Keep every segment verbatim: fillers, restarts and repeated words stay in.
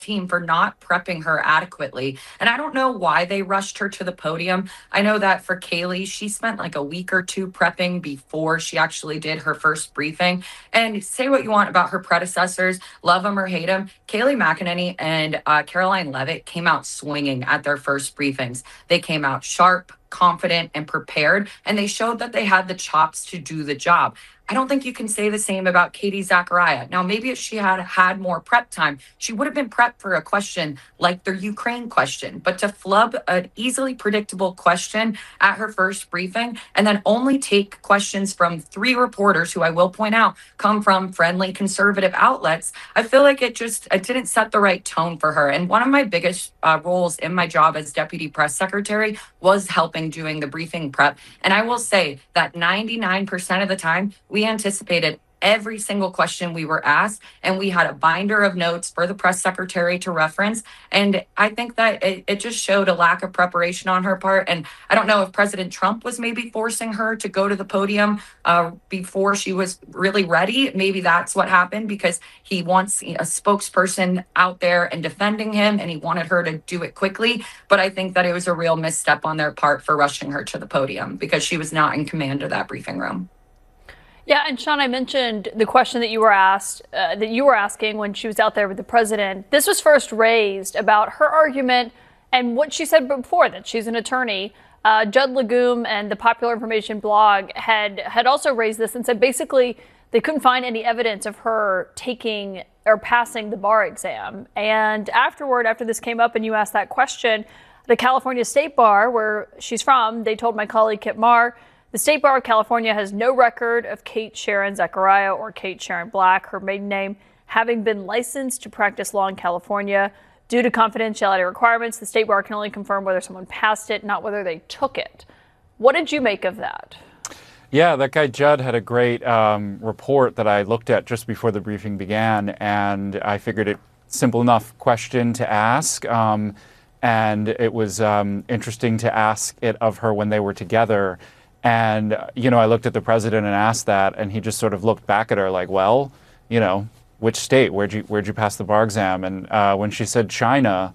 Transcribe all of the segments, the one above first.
team for not prepping her adequately. And I don't know why they rushed her to the podium. I know that for Kayleigh, she spent like a week or two prepping before she actually did her first briefing. And say what you want about her predecessors, love them or hate them, Kayleigh McEnany and uh, Caroline Levitt came out swinging at their first briefings. They came out sharp, confident, and prepared, and they showed that they had the chops to do the job. I don't think you can say the same about Katie Zachariah. Now, maybe if she had had more prep time, she would have been prepped for a question like the Ukraine question. But to flub an easily predictable question at her first briefing and then only take questions from three reporters who I will point out come from friendly conservative outlets, I feel like it just it didn't set the right tone for her. And one of my biggest uh, roles in my job as deputy press secretary was helping doing the briefing prep. And I will say that ninety-nine percent of the time, we anticipated every single question we were asked, and we had a binder of notes for the press secretary to reference. And I think that it, it just showed a lack of preparation on her part. And I don't know if President Trump was maybe forcing her to go to the podium uh, before she was really ready. Maybe that's what happened, because he wants a spokesperson out there and defending him, and he wanted her to do it quickly. But I think that it was a real misstep on their part for rushing her to the podium, because she was not in command of that briefing room. Yeah, and Sean, I mentioned the question that you were asked, uh, that you were asking when she was out there with the president. This was first raised about her argument and what she said before, that she's an attorney. Uh, Judd Legum and the Popular Information blog had had also raised this and said basically they couldn't find any evidence of her taking or passing the bar exam. And afterward, after this came up and you asked that question, the California State Bar, where she's from, they told my colleague Kip Marr, the State Bar of California has no record of Kate Sharon Zachariah or Kate Sharon Black, her maiden name, having been licensed to practice law in California. Due to confidentiality requirements, the State Bar can only confirm whether someone passed it, not whether they took it. What did you make of that? Yeah, that guy Judd had a great um, report that I looked at just before the briefing began, and I figured it simple enough question to ask. Um, and it was um, interesting to ask it of her when they were together. And, you know, I looked at the president and asked that, and he just sort of looked back at her like, well, you know, which state? Where'd you where'd you pass the bar exam? And uh, when she said China,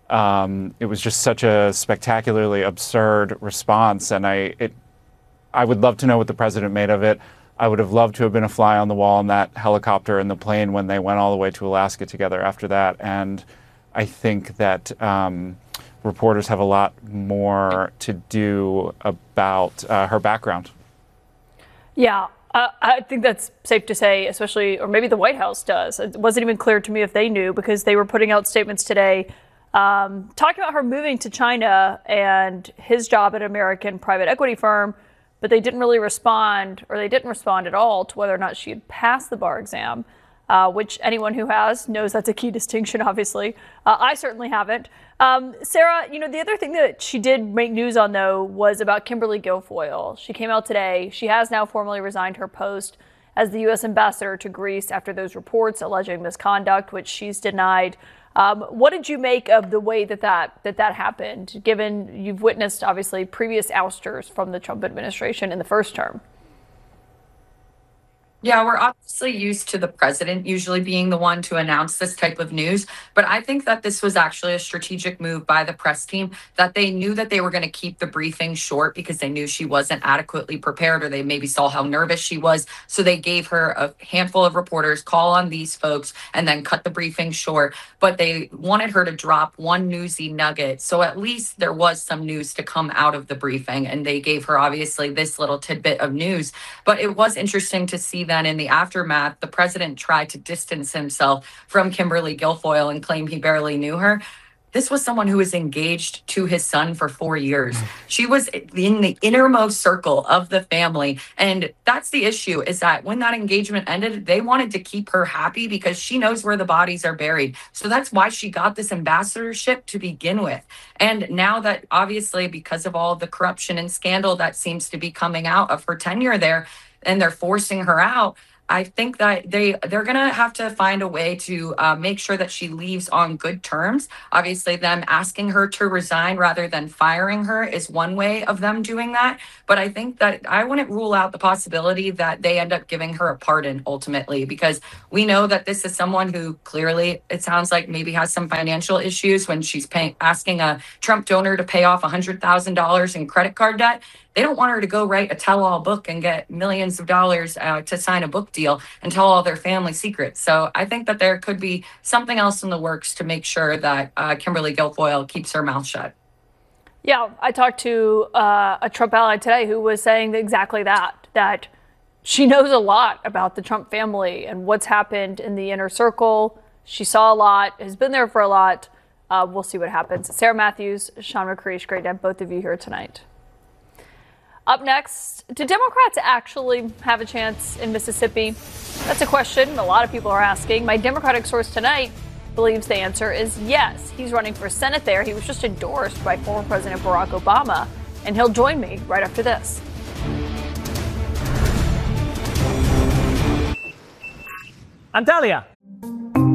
um, it was just such a spectacularly absurd response. And I it I would love to know what the president made of it. I would have loved to have been a fly on the wall in that helicopter and the plane when they went all the way to Alaska together after that. And I think that um, reporters have a lot more to do about uh, her background. Yeah, uh, I think that's safe to say, especially, or maybe the White House does. It wasn't even clear to me if they knew, because they were putting out statements today um, talking about her moving to China and his job at an American private equity firm, but they didn't really respond, or they didn't respond at all to whether or not she had passed the bar exam. Uh, which anyone who has knows that's a key distinction, obviously. Uh, I certainly haven't. Um, Sarah, you know, the other thing that she did make news on, though, was about Kimberly Guilfoyle. She came out today. She has now formally resigned her post as the U S ambassador to Greece after those reports alleging misconduct, which she's denied. Um, what did you make of the way that that, that that happened, given you've witnessed, obviously, previous ousters from the Trump administration in the first term? Yeah, we're obviously used to the president usually being the one to announce this type of news, but I think that this was actually a strategic move by the press team, that they knew that they were going to keep the briefing short because they knew she wasn't adequately prepared, or they maybe saw how nervous she was. So they gave her a handful of reporters, call on these folks, and then cut the briefing short. But they wanted her to drop one newsy nugget. So at least there was some news to come out of the briefing. And they gave her obviously this little tidbit of news. But it was interesting to see then in the aftermath, the president tried to distance himself from Kimberly Guilfoyle and claim he barely knew her. This was someone who was engaged to his son for four years. She was in the innermost circle of the family. And that's the issue, is that when that engagement ended, they wanted to keep her happy because she knows where the bodies are buried. So that's why she got this ambassadorship to begin with. And now that obviously because of all the corruption and scandal that seems to be coming out of her tenure there, and they're forcing her out, I think that they they're gonna have to find a way to uh, make sure that she leaves on good terms. Obviously, them asking her to resign rather than firing her is one way of them doing that. But I think that I wouldn't rule out the possibility that they end up giving her a pardon ultimately, because we know that this is someone who clearly, it sounds like, maybe has some financial issues when she's paying asking a Trump donor to pay off one hundred thousand dollars in credit card debt. They don't want her to go write a tell-all book and get millions of dollars uh, to sign a book deal and tell all their family secrets. So I think that there could be something else in the works to make sure that uh, Kimberly Guilfoyle keeps her mouth shut. Yeah, I talked to uh, a Trump ally today who was saying exactly that, that she knows a lot about the Trump family and what's happened in the inner circle. She saw a lot, has been there for a lot. Uh, we'll see what happens. Sarah Matthews, Sean McCreesh, great to have both of you here tonight. Up next, do Democrats actually have a chance in Mississippi? That's a question a lot of people are asking. My Democratic source tonight believes the answer is yes. He's running for Senate there. He was just endorsed by former President Barack Obama, and he'll join me right after this. I'm Talia.